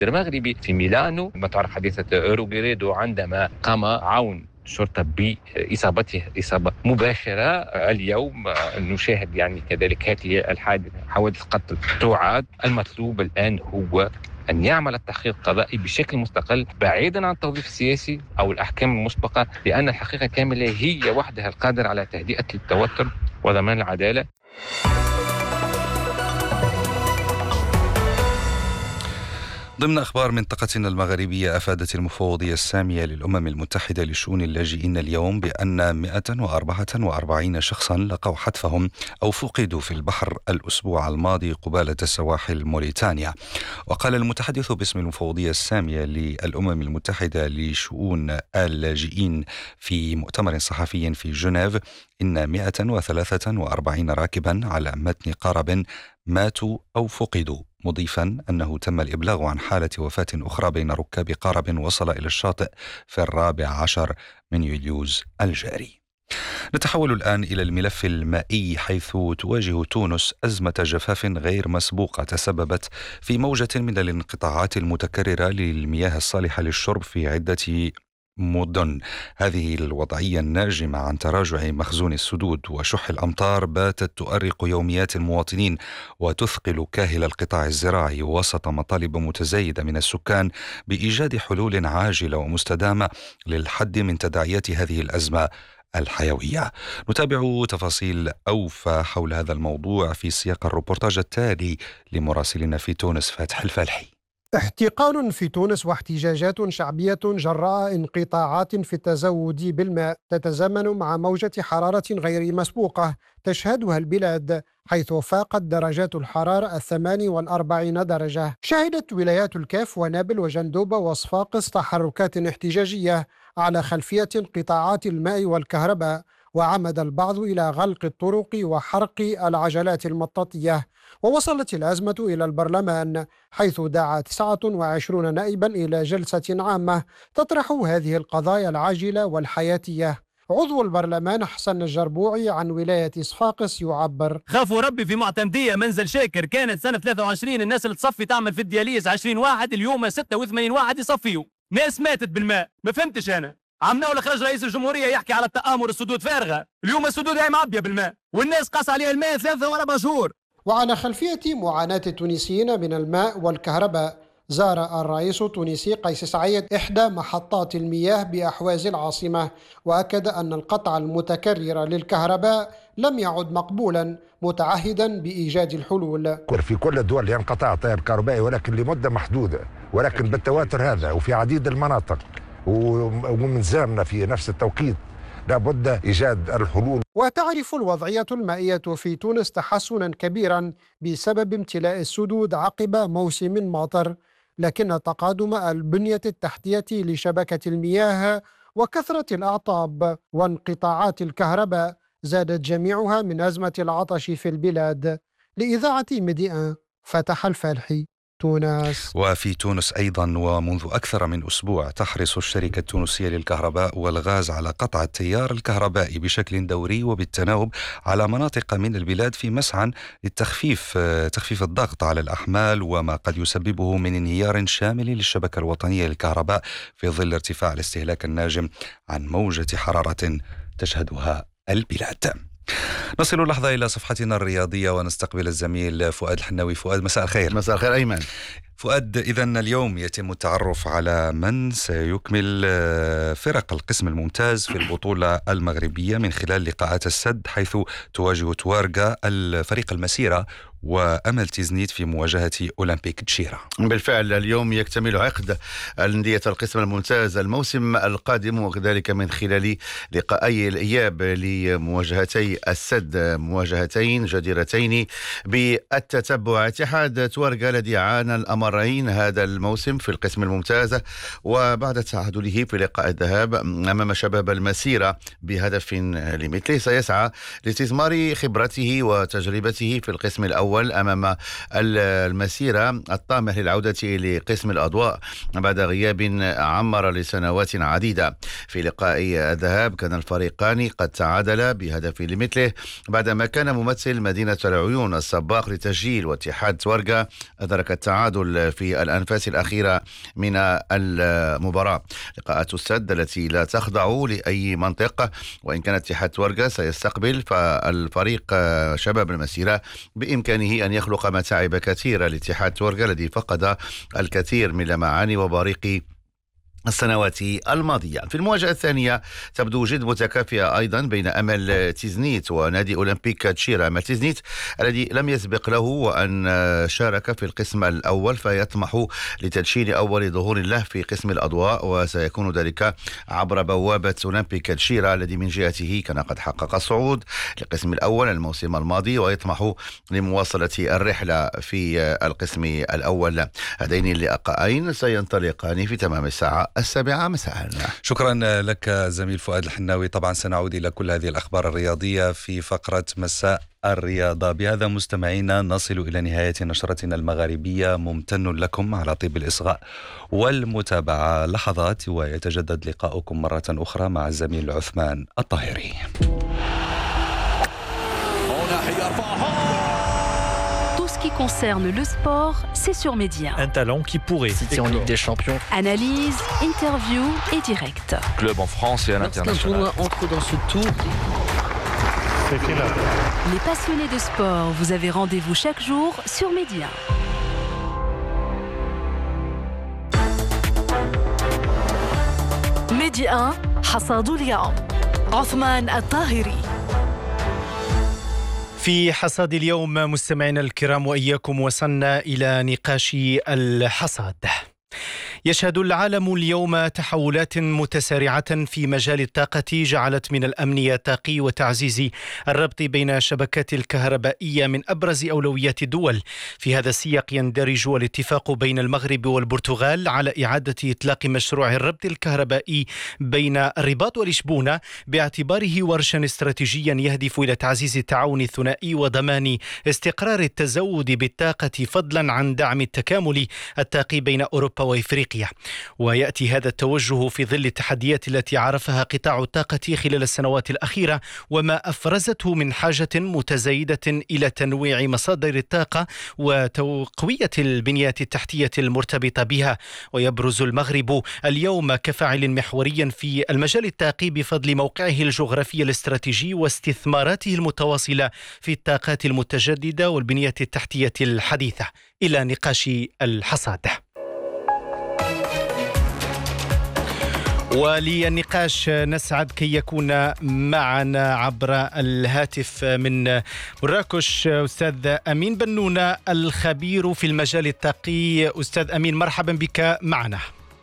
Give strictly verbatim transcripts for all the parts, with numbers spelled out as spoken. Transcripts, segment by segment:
المغربي في ميلانو، مطار حادثة أوروغريدو، عندما قام عون الشرطة بإصابته إصابة مباشرة. اليوم نشاهد يعني كذلك هذه الحادثة، حوادث قتل تعاد. المطلوب الآن هو أن يعمل التحقيق القضائي بشكل مستقل بعيدا عن التوظيف السياسي أو الأحكام المسبقة، لأن الحقيقة كاملة هي وحدها القادرة على تهدئة التوتر وضمان العدالة. ضمن أخبار منطقتنا المغربية، أفادت المفوضية السامية للأمم المتحدة لشؤون اللاجئين اليوم بأن مئة وأربعة وأربعين شخصا لقوا حتفهم أو فقدوا في البحر الأسبوع الماضي قبالة سواحل موريتانيا. وقال المتحدث باسم المفوضية السامية للأمم المتحدة لشؤون اللاجئين في مؤتمر صحفي في جنيف إن مئة وثلاثة وأربعين راكبا على متن قارب ماتوا أو فقدوا، مضيفا أنه تم الإبلاغ عن حالة وفاة أخرى بين ركاب قارب وصل إلى الشاطئ في الرابع عشر من يوليوز الجاري. نتحول الآن إلى الملف المائي، حيث تواجه تونس أزمة جفاف غير مسبوقة تسببت في موجة من الانقطاعات المتكررة للمياه الصالحة للشرب في عدة مدن. هذه الوضعية الناجمة عن تراجع مخزون السدود وشح الأمطار باتت تؤرق يوميات المواطنين وتثقل كاهل القطاع الزراعي وسط مطالب متزايدة من السكان بإيجاد حلول عاجلة ومستدامة للحد من تداعيات هذه الأزمة الحيوية. نتابع تفاصيل أوفى حول هذا الموضوع في سياق الروبورتاج التالي لمراسلنا في تونس فاتح الفالحي. احتقان في تونس واحتجاجات شعبية جراء انقطاعات في التزود بالماء تتزامن مع موجة حرارة غير مسبوقة تشهدها البلاد، حيث فاقت درجات الحرارة الثمان والأربعين درجة. شهدت ولايات الكاف ونابل وجندوبة وصفاقس تحركات احتجاجية على خلفية انقطاعات الماء والكهرباء، وعمد البعض إلى غلق الطرق وحرق العجلات المطاطية. ووصلت الأزمة إلى البرلمان، حيث دعا تسعة وعشرين نائبا إلى جلسة عامة تطرح هذه القضايا العاجلة والحياتية. عضو البرلمان حسن الجربوعي عن ولاية صفاقس يعبر: خافوا ربي في معتمدية منزل شاكر، كانت سنة ثلاثة وعشرين الناس اللي تصفي تعمل في الدياليز عشرين واحد، اليوم ستة وثمانين واحد يصفيوا. ناس ماتت بالماء، ما فهمتش أنا. عمنا ولا خرج رئيس الجمهورية يحكي على التآمر، السدود فارغة، اليوم السدود هي معبية بالماء والناس قاس عليها الماء ثلاثة وأربع شهور. وعلى خلفية معاناة التونسيين من الماء والكهرباء، زار الرئيس التونسي قيس سعيد إحدى محطات المياه بأحواز العاصمة، وأكد أن القطع المتكرر للكهرباء لم يعد مقبولا، متعهدا بإيجاد الحلول. في كل الدول ينقطع التيار الكهربائي، ولكن لمدة محدودة، ولكن بالتواتر هذا وفي عديد المناطق ومن زامنا في نفس التوقيت، لابد إيجاد الحلول. وتعرف الوضعية المائية في تونس تحسنا كبيرا بسبب امتلاء السدود عقب موسم ماطر، لكن تقادم البنية التحتية لشبكة المياه وكثرة الأعطاب وانقطاعات الكهرباء زادت جميعها من أزمة العطش في البلاد. لإذاعة ميديان فتح الفالحي، تونس. وفي تونس أيضا ومنذ أكثر من أسبوع تحرص الشركة التونسية للكهرباء والغاز على قطع التيار الكهربائي بشكل دوري وبالتناوب على مناطق من البلاد في مسعى للتخفيف تخفيف الضغط على الأحمال وما قد يسببه من انهيار شامل للشبكة الوطنية للكهرباء في ظل ارتفاع الاستهلاك الناجم عن موجة حرارة تشهدها البلاد. نصل لحظة إلى صفحتنا الرياضية ونستقبل الزميل فؤاد الحناوي. فؤاد، مساء الخير. مساء الخير أيمن. فؤاد، إذن اليوم يتم التعرف على من سيكمل فرق القسم الممتاز في البطولة المغربية من خلال لقاءات السد، حيث تواجه توارغا الفريق المسيرة وأمل تيزنيت في مواجهة أولمبيك تشيرا. بالفعل اليوم يكتمل عقد أندية القسم الممتاز الموسم القادم، وكذلك من خلال لقائي الإياب لمواجهتي السد، مواجهتين جديرتين بالتتبع. اتحاد توارغا الذي عانى الأمرين هذا الموسم في القسم الممتاز، وبعد تعادله في لقاء الذهاب أمام شباب المسيرة بهدف لمثله سيسعى لاستثمار خبرته وتجربته في القسم الأول أمام المسيرة الطامح للعودة لقسم الأضواء بعد غياب عمر لسنوات عديدة. في لقاء الذهاب كان الفريقان قد تعادلا بهدف لمثله بعدما كان ممثل مدينة العيون السباق لتسجيل، واتحاد توارغا أدرك التعادل التواصل في الأنفاس الأخيرة من المباراة. لقاءات السد التي لا تخضع لأي منطقة، وإن كان اتحاد تورغا سيستقبل فالفريق شباب المسيرة بإمكانه أن يخلق متاعب كثيرة لاتحاد تورغا الذي فقد الكثير من لمعان وبريق السنوات الماضية. في المواجهة الثانية تبدو جد متكافئة أيضا بين أمل تيزنيت ونادي أولمبيك تشيرا. أمل تيزنيت الذي لم يسبق له وأن شارك في القسم الأول فيطمح لتدشين أول ظهور له في قسم الأضواء، وسيكون ذلك عبر بوابة أولمبيك تشيرا الذي من جهته كان قد حقق الصعود للقسم الأول الموسم الماضي ويطمح لمواصلة الرحلة في القسم الأول. هذين اللقاءين سينطلقان في تمام الساعة السابعة مساء. شكرا لك زميل فؤاد الحناوي. طبعا سنعود إلى كل هذه الأخبار الرياضية في فقرة مساء الرياضة. بهذا مستمعينا نصل إلى نهاية نشرتنا المغاربية. ممتن لكم على طيب الإصغاء والمتابعة. لحظات ويتجدد لقاؤكم مرة أخرى مع الزميل عثمان الطاهري. Qui concerne le sport, c'est sur Média. Un talent qui pourrait. City en Ligue des Champions. Analyse, interview et direct. Club en France et à l'international. Lorsqu'un tournoi entre dans ce tour. Les passionnés de sport, vous avez rendez-vous chaque jour sur Média. Média حصاد اليوم. عثمان الطاهري. في حصاد اليوم مستمعينا الكرام وإياكم وصلنا إلى نقاش الحصاد. يشهد العالم اليوم تحولات متسارعة في مجال الطاقة جعلت من الأمن الطاقي وتعزيز الربط بين الشبكات الكهربائية من أبرز أولويات الدول. في هذا السياق يندرج الاتفاق بين المغرب والبرتغال على إعادة إطلاق مشروع الربط الكهربائي بين الرباط ولشبونة باعتباره ورشا استراتيجيا يهدف إلى تعزيز التعاون الثنائي وضمان استقرار التزود بالطاقة فضلا عن دعم التكامل الطاقي بين أوروبا وإفريقيا. ويأتي هذا التوجه في ظل التحديات التي عرفها قطاع الطاقة خلال السنوات الأخيرة وما أفرزته من حاجة متزايدة إلى تنويع مصادر الطاقة وتقوية البنيات التحتية المرتبطة بها. ويبرز المغرب اليوم كفاعل محوري في المجال الطاقي بفضل موقعه الجغرافي الاستراتيجي واستثماراته المتواصلة في الطاقات المتجددة والبنيات التحتية الحديثة. إلى نقاش الحصاد. وللنقاش نسعد كي يكون معنا عبر الهاتف من مراكش أستاذ أمين بنونة الخبير في المجال الطاقي. أستاذ أمين مرحبا بك معنا.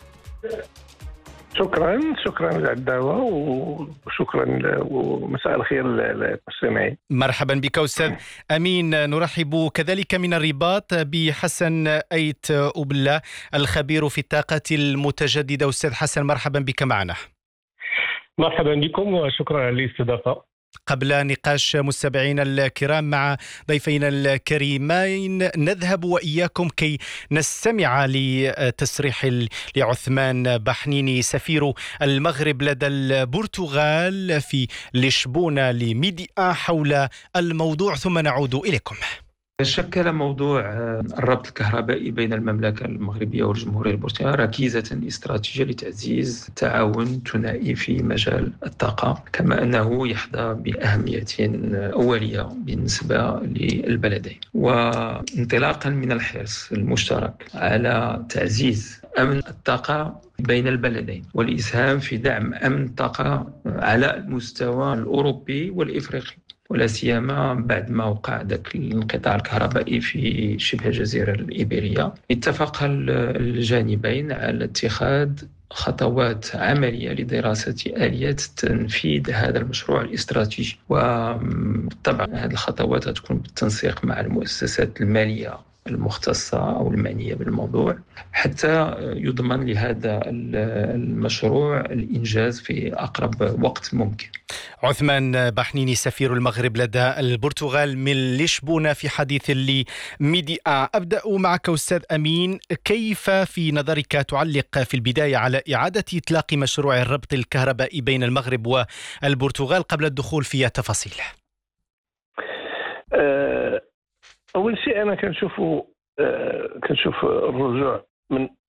شكرا شكرا على الدعوة وشكرا ومساء الخير للمستمعين. مرحبا بك أستاذ أمين. نرحب كذلك من الرباط بحسن أيت أوبلا الخبير في الطاقة المتجددة. أستاذ حسن مرحبا بك معنا. مرحبا بكم وشكرا على الاستضافة. قبل نقاش مستمعينا الكرام مع ضيفينا الكريمين نذهب وإياكم كي نستمع لتصريح لعثمان بحنيني سفير المغرب لدى البرتغال في لشبونة لميديا حول الموضوع ثم نعود إليكم. شكل موضوع الربط الكهربائي بين المملكة المغربية والجمهورية البرتغالية ركيزة استراتيجية لتعزيز التعاون الثنائي في مجال الطاقة، كما أنه يحظى بأهمية أولية بالنسبة للبلدين. وانطلاقا من الحرص المشترك على تعزيز أمن الطاقة بين البلدين والإسهام في دعم أمن الطاقة على المستوى الأوروبي والإفريقي، ولا سيما بعد ما وقع ذاك الانقطاع الكهربائي في شبه الجزيرة الإيبيرية، اتفق الجانبين على اتخاذ خطوات عملية لدراسة آليات تنفيذ هذا المشروع الاستراتيجي. وطبعا هذه الخطوات تكون بالتنسيق مع المؤسسات المالية المختصة أو المعنية بالموضوع حتى يضمن لهذا المشروع الإنجاز في أقرب وقت ممكن. عثمان بحنيني سفير المغرب لدى البرتغال من لشبونة في حديث لميديا. أبدأ معك أستاذ أمين، كيف في نظرك تعلق في البداية على إعادة إطلاق مشروع الربط الكهربائي بين المغرب والبرتغال قبل الدخول في التفاصيل؟ أه أول شيء أنا كنشوفه كنشوف الرجوع من